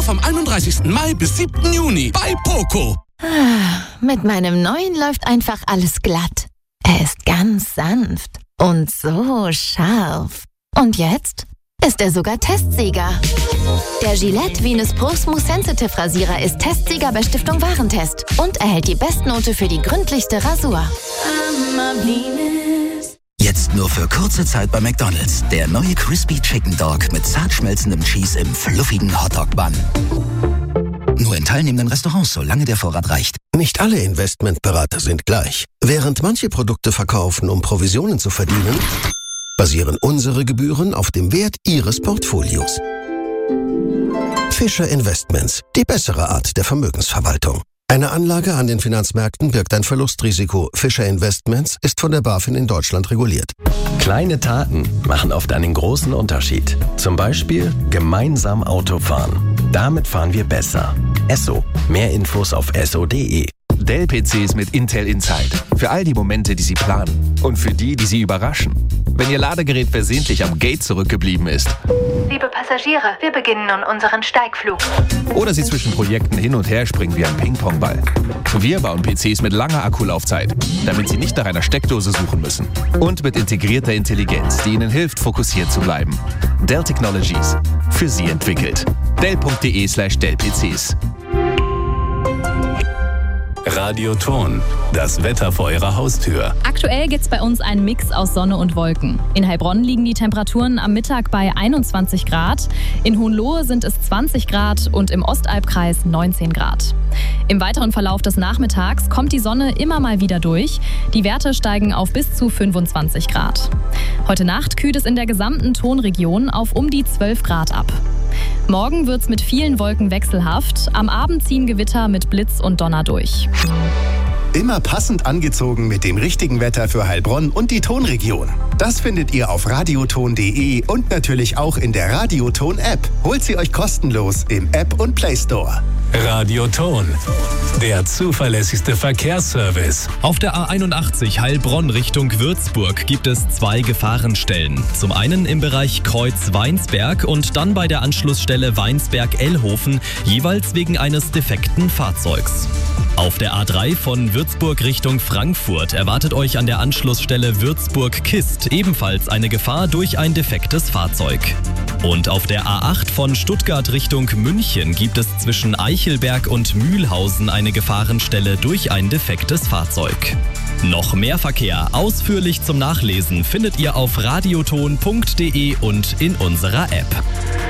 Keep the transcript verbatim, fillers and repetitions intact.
vom einunddreißigsten Mai bis siebten Juni bei Poco. Mit meinem neuen läuft einfach alles glatt. Er ist ganz sanft und so scharf. Und jetzt ist er sogar Testsieger. Der Gillette Venus Pro Smooth Sensitive Rasierer ist Testsieger bei Stiftung Warentest und erhält die Bestnote für die gründlichste Rasur. Jetzt nur für kurze Zeit bei McDonald's. Der neue Crispy Chicken Dog mit zart schmelzendem Cheese im fluffigen Hotdog-Bun. Nur in teilnehmenden Restaurants, solange der Vorrat reicht. Nicht alle Investmentberater sind gleich. Während manche Produkte verkaufen, um Provisionen zu verdienen, basieren unsere Gebühren auf dem Wert Ihres Portfolios. Fischer Investments, die bessere Art der Vermögensverwaltung. Eine Anlage an den Finanzmärkten birgt ein Verlustrisiko. Fischer Investments ist von der BaFin in Deutschland reguliert. Kleine Taten machen oft einen großen Unterschied. Zum Beispiel gemeinsam Auto fahren. Damit fahren wir besser. Esso. Mehr Infos auf esso punkt de. Dell-P Cs mit Intel Inside. Für all die Momente, die Sie planen. Und für die, die Sie überraschen. Wenn Ihr Ladegerät versehentlich am Gate zurückgeblieben ist. Liebe Passagiere, wir beginnen nun unseren Steigflug. Oder Sie zwischen Projekten hin und her springen wie ein Ping-Pong-Ball. Wir bauen P Cs mit langer Akkulaufzeit, damit Sie nicht nach einer Steckdose suchen müssen. Und mit integrierter Intelligenz, die Ihnen hilft, fokussiert zu bleiben. Dell Technologies. Für Sie entwickelt. Dell punkt de slash Dell P Cs. Radioton, das Wetter vor Ihrer Haustür. Aktuell gibt's bei uns einen Mix aus Sonne und Wolken. In Heilbronn liegen die Temperaturen am Mittag bei einundzwanzig Grad, in Hohenlohe sind es zwanzig Grad und im Ostalbkreis neunzehn Grad. Im weiteren Verlauf des Nachmittags kommt die Sonne immer mal wieder durch. Die Werte steigen auf bis zu fünfundzwanzig Grad. Heute Nacht kühlt es in der gesamten Tonregion auf um die zwölf Grad ab. Morgen wird's mit vielen Wolken wechselhaft. Am Abend ziehen Gewitter mit Blitz und Donner durch. Immer passend angezogen mit dem richtigen Wetter für Heilbronn und die Tonregion. Das findet ihr auf radioton punkt de und natürlich auch in der Radioton-App. Holt sie euch kostenlos im App und Play Store. Radioton, der zuverlässigste Verkehrsservice. Auf der A einundachtzig Heilbronn Richtung Würzburg gibt es zwei Gefahrenstellen. Zum einen im Bereich Kreuz-Weinsberg und dann bei der Anschlussstelle Weinsberg-Ellhofen, jeweils wegen eines defekten Fahrzeugs. Auf der A drei von Würzburg Richtung Frankfurt erwartet euch an der Anschlussstelle Würzburg-Kist ebenfalls eine Gefahr durch ein defektes Fahrzeug. Und auf der A acht von Stuttgart Richtung München gibt es zwischen Eichelberg und Mühlhausen eine Gefahrenstelle durch ein defektes Fahrzeug. Noch mehr Verkehr ausführlich zum Nachlesen findet ihr auf radioton punkt de und in unserer App.